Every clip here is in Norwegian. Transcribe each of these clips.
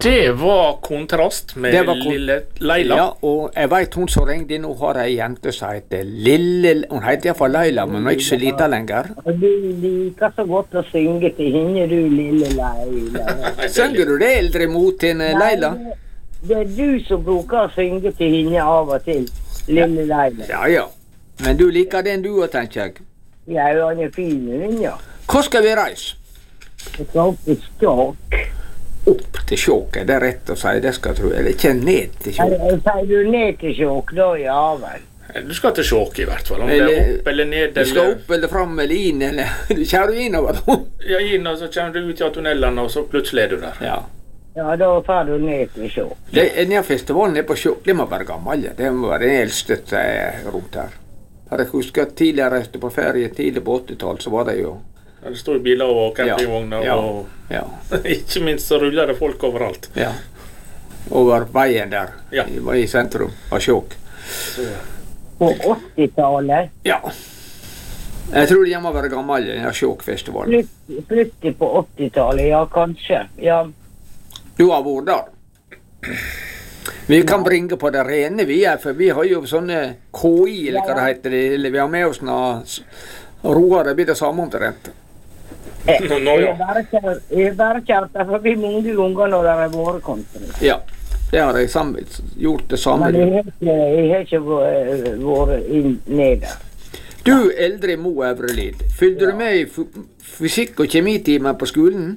Det var kontrast med lille Leila. Ja, og jeg vet hun som ringte nå har ei jente som heter Lille... Hun heter i hvert fall Leila, men hun er ikke så liten lenger. Og du liker så godt å synge til henne, du lille Leila. Synger du det eldre mot til Leila? Nei, det er du som bruker å synge til henne av og til, lille Leila. Ja, ja. Men du liker den du også, tenker jeg. Ja, han er fin, den, ja. Hvor skal vi reise? Jeg skal opp i Ståk. Opp til Sjåket, det er rett å si, det skal jeg tro. Eller ikke ned til Sjåket. Sier du ned til Sjåk, da, ja vel. Du skal til Sjåk i hvert fall, om det er opp eller ned. Du skal opp eller fram eller inn, eller du kjører innover da. Ja, inn, og så kommer du ut i tunnelene, og så plutselig er du der. Ja. Ja, da får du ned til Sjåk. Denne festivalen er på Sjåk, det må være gammel, det må være den eldste rundt her. Jeg husker at tidligere reiste på ferie, tidlig på 80-tall, så var det jo... Ja, det står biler og campingvogner, ja. Ikke minst så ruller det folk overalt. Ja, over veien der, ja. I sentrum av Sjåk. På 80-tallet? Ja. Jeg tror det må være gammel, den Sjåkfestivalen. Slutt på 80-tallet, ja, kanskje, ja. Du har vært der? Vi kan bringe på det rene vi for vi har jo sånne KI, eller hva det heter, eller vi har med oss noe roer, det blir det samme omtrent. Jeg har bare kjørt der forbi mange ganger når det har vært kontra. Ja, det har jeg gjort det samme. Men jeg har ikke vært ned der. Du, eldre Mo Øvrelid, fyllde du med i fysikk- og kjemitimer på skolen?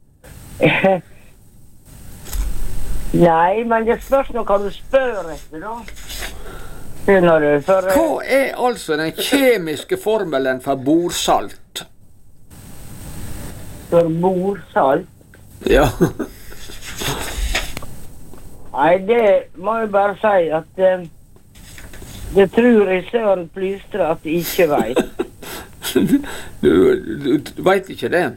Nei, men det spørs nå hva du spør etter da. Hva er altså den kjemiske formelen for borsalt? For borsalt? Ja. Nei, det må jeg bare si at det tror jeg Søren Plystre at jeg ikke vet. Du vet ikke det?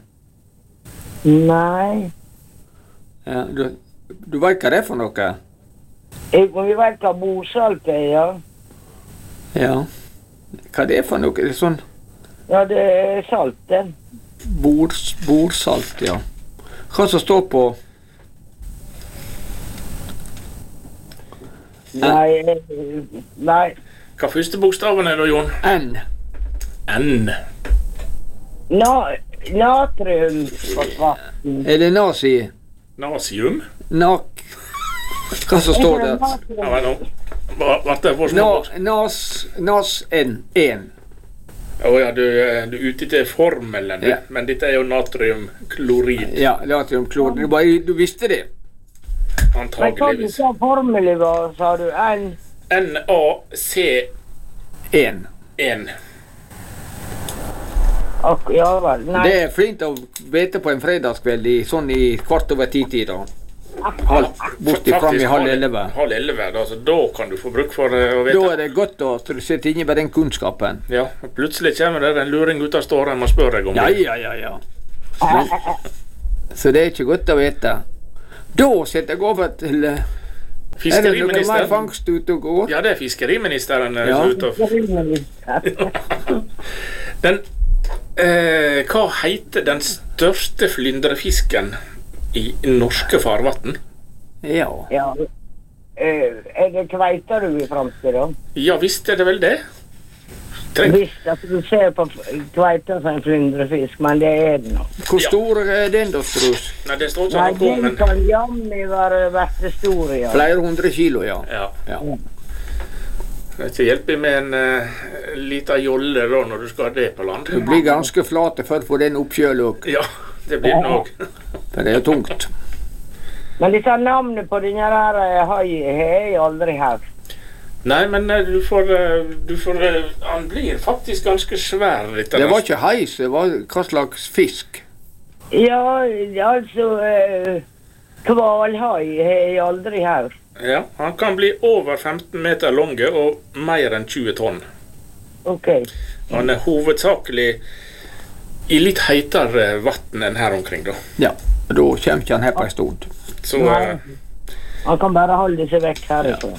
Nei. Ja, du vet hva det er for noe? Vi vet hva borsalt er, ja. Ja. Hva det er for noe? Det er sånn... Ja, det er salt, det. Borsalt, ja. Hva som står på... Nei. Hva første bokstaven er da, Jon? N. N. Natrium. Er det nazi? Nasium? Hva som står der? Ja, men nå. Hva er det for små? NaN. Ja, du er ute til formelen, ja. Men dette er jo natriumklorid. Ja, natriumklorid. Du visste det? Antageligvis. Hva formelen var, sa du? NaC1. Ja vel, nei. Det er fint å vite på en fredagskveld sånn i kvart over 10-tid da. Borti fram i halv 11. Halv 11, altså, da kan du få bruk for å vite. Da er det godt å sitte inne med den kunnskapen. Ja, plutselig kommer det en luring ut av ståren og spør deg om det. Ja. Så det er ikke godt å vite. Da setter jeg over til... Er det noe mer fangst ute og går? Ja, det er fiskeriministeren ute og... hva heter den største flyndrefisken i norske farvatten? Ja. Er det kveita du vil framstille da? Ja, visst er det vel det. Visst at du ser på kveita som en flyndrefisk, men det er det nå. Hvor stor er den da, Strus? Nei, det står ikke noe om, men... Den kan jammen være stor, ja. Flere 100 kilo, ja. Det er ikke hjelp med en liten jolle da, når du skal ha det på land. Du blir ganske flate for å få den oppkjølet. Ja, det blir det nok. For det er tungt. Men disse navnet på denne her har jeg aldri hatt. Nei, men du får han blir faktisk ganske svær. Det var ikke heis, det var hva slags fisk? Ja, altså, kvalhai har jeg aldri hatt. Ja, han kan bli over 15 meter lange og mer enn 20 tonn. Ok. Han er hovedsakelig i litt heitere vatten enn her omkring da. Ja, da kommer ikke han her på en stund. Så, han kan bare holde seg vekk herifra.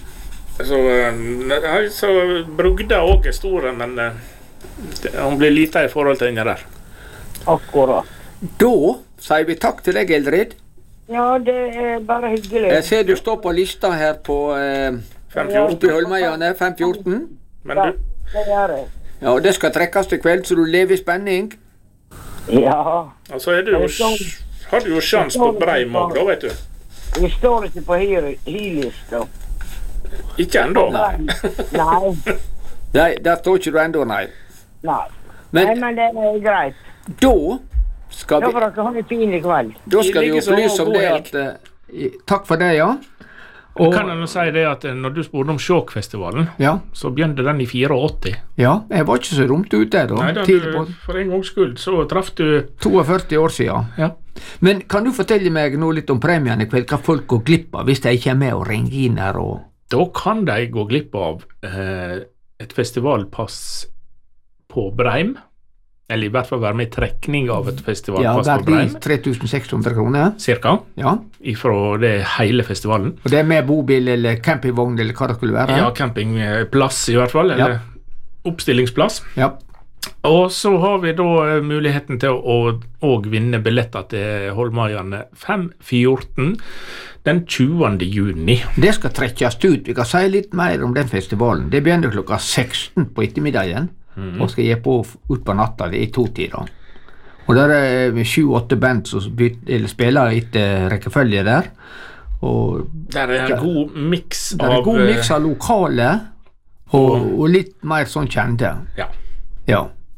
Så brugda også er store, men han blir lite i forhold til denne der. Akkurat. Da sier vi takk til deg, Eldrid. Ja, det bare hyggelig. Jeg ser du står på lista her på 5-14. Oppe i Holmøyane, 5-14. Men du, Det gjør jeg. Ja, det skal trekkes til kveld, så du lever i spenning. Ja. altså er du jo, har du jo sjans på Breim også, da, vet du. Vi står ikke på hy-lista. Ikke enda. Nei. Nei, der står ikke du ennå, nei. Nei. Men- Nei, men det er greit. Da skal Da vi, får dere ha en fin kveld. da skal vi Likeså, opplyse om god det helg. at takk for det, ja. Og, Kan jeg nå si det at når du spurte om Sjåkfestivalen, ja, så begynte den i 84. ja, jeg var ikke så dumt ute da. Nei, da Tidlig på for en gangs skyld så traff du 42 år siden. Ja. Men kan du fortelle meg nå litt om premien i kveld, hva folk går glipp av hvis de ikke er med og ringer inn her og Da kan de gå glipp av et festivalpass på Breim. Eller i hvert fall være med i trekning av et ja, festivalpass på verdi Breim. 3600 kroner? Cirka. Ja. Ifra det hele festivalen. Og det er med bobil eller campingvogn eller hva det skulle være? Ja, campingplass i hvert fall. Eller oppstillingsplass. Ja. Og så har vi da muligheten til å vinne billetter til Holmøyane 5-14 den 20. juni. Det skal trekkes ut. Vi kan si litt mer om den festivalen. Det begynner klokka 16 på ettermiddagen. Og skal gi på ut på natta, det er i 2-tida. Og der er 7-8 band som spiller etter rekkefølge der. Og Der er en god miks det er av god miks av lokale og litt mer sånn kjente. Ja. Ja.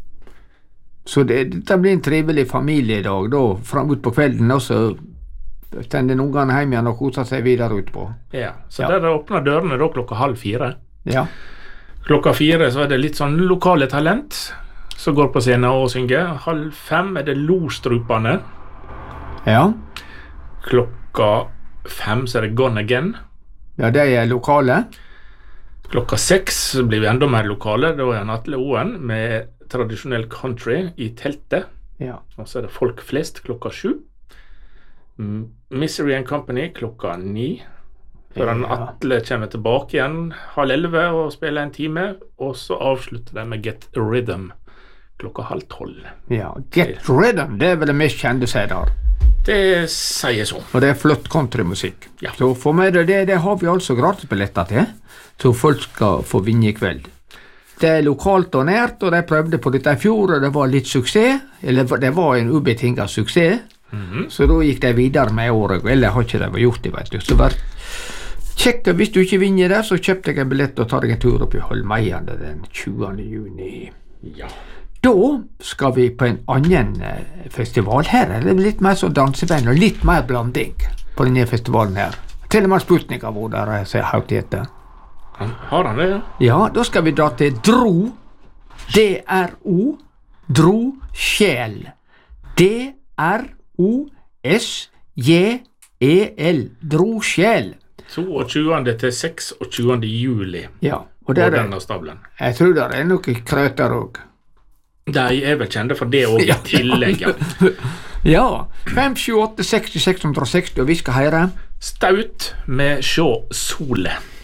Så dette blir en trivelig familiedag da, fram ut på kvelden, og så sender ungene hjem igjen og koser seg videre utpå. Ja. Så Ja. der åpner dørene da klokka 3:30. Ja. Klokka 4 så er det litt sånn lokale talent som går på scenen og synger. 4:30 er det Lostrupane. Ja. Klokka 5 så er det Gone Again. Ja, de er lokale. Klokka 6 blir vi enda mer lokale. Da er han Atle Oen med tradisjonell country i teltet. Ja. Og så er det Folk flest klokka 7. Misery and Company klokka 9. Før han Ja. Atle kommer tilbake igjen 10:30 og spiller en time. Og så avslutter de med Get Rhythm klokka 11:30. Ja. Get Rhythm, det er vel det mest kjente seg der. Det sier så. Og det er flott countrymusikk. Ja. Så for meg det har vi altså gratisbilletter til, så folk skal få vinne i kveld. Det er lokalt og nært, og de prøvde på dette i fjor, og det var litt suksess. Eller det var en ubetinget suksess. Så da gikk de videre med året, eller har ikke de gjort det, vet du. Så vær kjekk, hvis du ikke vinner der, så kjøp deg en billett og ta deg en tur opp i Holmøyane den 20. juni. Ja. Da skal vi på en annen festival. Her er det litt mer så danseband og litt mer blanding på denne festivalen her. Til og med Sputnik har vært der, jeg ser høytidete. Har han det? Ja, da skal vi dra til Dro. D-R-O. Dro Sjel. D-R-O-S-J-E-L. Dro Sjel. 22. til 26. juli Ja, og på der er, denne stabelen. jeg tror det er noe krøter òg. De er vel kjente for det òg, i tillegg. Ja. Ja. 5, 7, 8, 60, 660, og vi skal høre Staut med Sjå Sole.